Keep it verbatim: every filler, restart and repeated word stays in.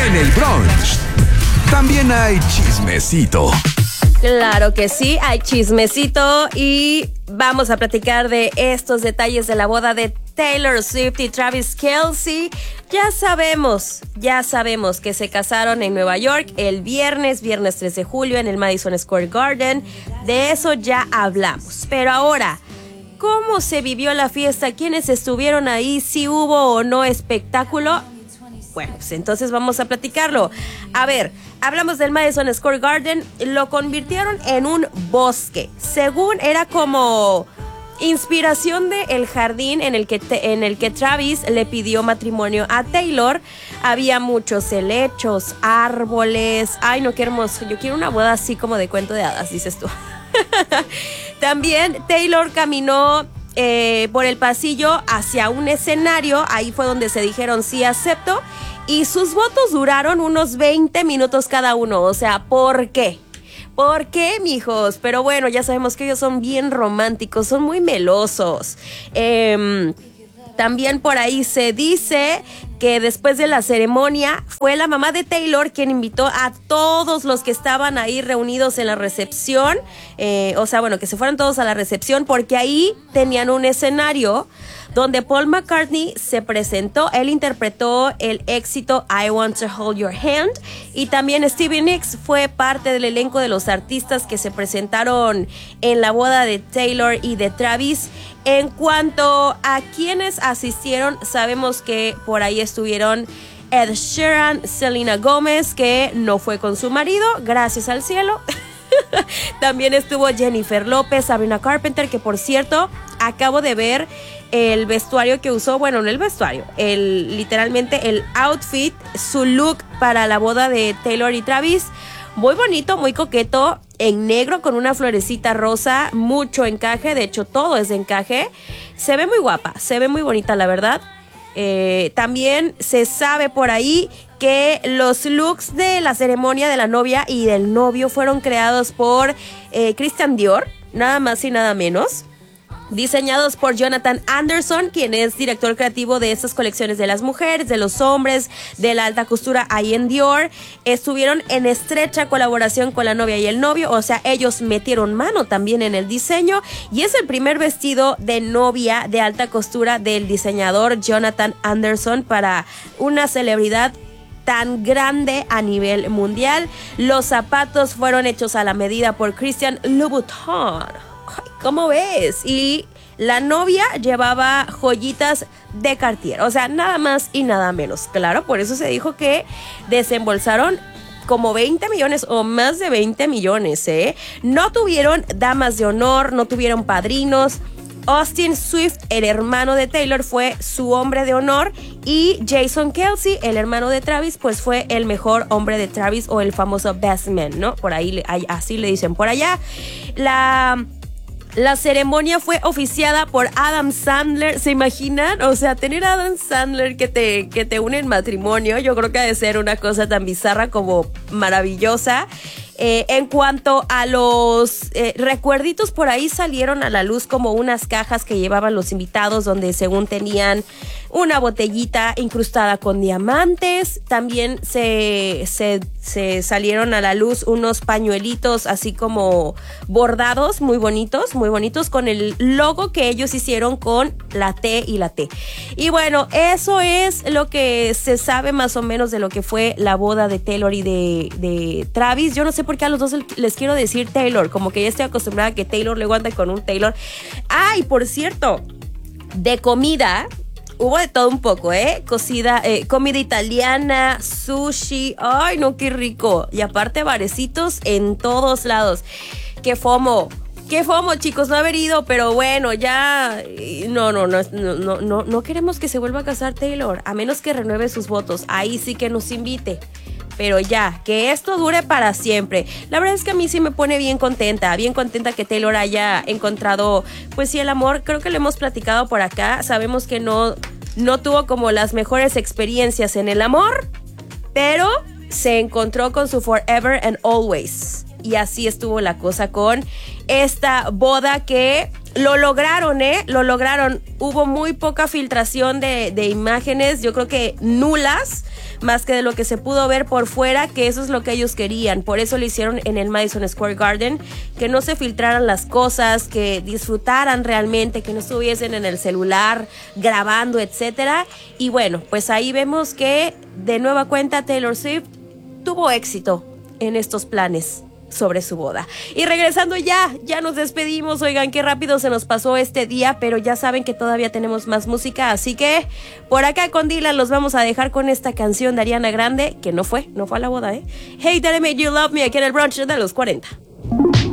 En el brunch también hay chismecito. Claro que sí, hay chismecito y vamos a platicar de estos detalles de la boda de Taylor Swift y Travis Kelce. Ya sabemos, ya sabemos que se casaron en Nueva York el viernes, viernes tres de julio en el Madison Square Garden. De eso ya hablamos. Pero ahora, ¿cómo se vivió la fiesta? ¿Quiénes estuvieron ahí? ¿Si hubo o no espectáculo? Bueno, pues entonces vamos a platicarlo. A ver, hablamos del Madison Square Garden. Lo convirtieron en un bosque. Según era como inspiración de el jardín en el que te, en el que Travis le pidió matrimonio a Taylor. Había muchos helechos, árboles. Ay, no, qué hermoso. Yo quiero una boda así como de cuento de hadas, dices tú. También Taylor caminó eh, por el pasillo hacia un escenario. Ahí fue donde se dijeron sí acepto. Y sus votos duraron unos veinte minutos cada uno. O sea, ¿por qué? ¿Por qué, mijos? Pero bueno, ya sabemos que ellos son bien románticos, son muy melosos. Eh, también por ahí se dice que después de la ceremonia fue la mamá de Taylor quien invitó a todos los que estaban ahí reunidos en la recepción. Eh, o sea, bueno, que se fueran todos a la recepción porque ahí tenían un escenario donde Paul McCartney se presentó. Él interpretó el éxito I Want to Hold Your Hand y también Stevie Nicks fue parte del elenco de los artistas que se presentaron en la boda de Taylor y de Travis. En cuanto a quienes asistieron, sabemos que por ahí estuvieron Ed Sheeran, Selena Gomez, que no fue con su marido, gracias al cielo. También estuvo Jennifer López, Sabrina Carpenter, que por cierto, acabo de ver el vestuario que usó, bueno, no el vestuario, el literalmente el outfit, su look para la boda de Taylor y Travis. Muy bonito, muy coqueto, en negro con una florecita rosa, mucho encaje, de hecho todo es de encaje. Se ve muy guapa, se ve muy bonita, la verdad. Eh, también se sabe por ahí que los looks de la ceremonia de la novia y del novio fueron creados por eh, Christian Dior, nada más y nada menos. Diseñados por Jonathan Anderson, quien es director creativo de estas colecciones de las mujeres, de los hombres, de la alta costura ahí en Dior. Estuvieron en estrecha colaboración con la novia y el novio, o sea, ellos metieron mano también en el diseño y es el primer vestido de novia de alta costura del diseñador Jonathan Anderson para una celebridad tan grande a nivel mundial. Los zapatos fueron hechos a la medida por Christian Louboutin. ¿Cómo ves? Y la novia llevaba joyitas de Cartier, o sea, nada más y nada menos. Claro, por eso se dijo que desembolsaron como veinte millones o más de veinte millones, ¿eh? No tuvieron damas de honor, no tuvieron padrinos. Austin Swift, el hermano de Taylor, fue su hombre de honor y Jason Kelce, el hermano de Travis, pues fue el mejor hombre de Travis o el famoso best man, ¿no? Por ahí, así le dicen por allá. La... La ceremonia fue oficiada por Adam Sandler, ¿se imaginan? O sea, tener a Adam Sandler que te, que te une en matrimonio, yo creo que ha de ser una cosa tan bizarra como maravillosa. Eh, en cuanto a los eh, recuerditos, por ahí salieron a la luz como unas cajas que llevaban los invitados donde según tenían una botellita incrustada con diamantes. También se, se, se salieron a la luz unos pañuelitos así como bordados, muy bonitos, muy bonitos, con el logo que ellos hicieron con la T y la T. Y bueno, eso es lo que se sabe más o menos de lo que fue la boda de Taylor y de, de Travis. Yo no sé por qué a los dos les quiero decir Taylor, como que ya estoy acostumbrada a que Taylor luego anda con un Taylor. Ay, por cierto, de comida hubo de todo un poco, ¿eh? Cocida, eh, comida italiana, sushi, ay no, qué rico. Y aparte barecitos en todos lados. Qué fomo. Qué fomo, chicos, no haber ido, pero bueno, ya no, no, no, no, no, no queremos que se vuelva a casar Taylor, a menos que renueve sus votos. Ahí sí que nos invite. Pero ya, que esto dure para siempre. La verdad es que a mí sí me pone bien contenta, bien contenta que Taylor haya encontrado, pues sí, el amor. Creo que lo hemos platicado por acá. Sabemos que no, no tuvo como las mejores experiencias en el amor, pero se encontró con su forever and always. Y así estuvo la cosa con esta boda que Lo lograron, ¿eh? Lo lograron. Hubo muy poca filtración de, de imágenes, yo creo que nulas, más que de lo que se pudo ver por fuera, que eso es lo que ellos querían. Por eso lo hicieron en el Madison Square Garden, que no se filtraran las cosas, que disfrutaran realmente, que no estuviesen en el celular grabando, etcétera. Y bueno, pues ahí vemos que de nueva cuenta Taylor Swift tuvo éxito en estos planes sobre su boda. Y regresando ya, ya nos despedimos. Oigan, qué rápido se nos pasó este día, pero ya saben que todavía tenemos más música, así que por acá con Dylan los vamos a dejar con esta canción de Ariana Grande, que no fue, no fue a la boda, ¿eh? Hey, That I Made You Love Me, aquí en el brunch de los cuarenta.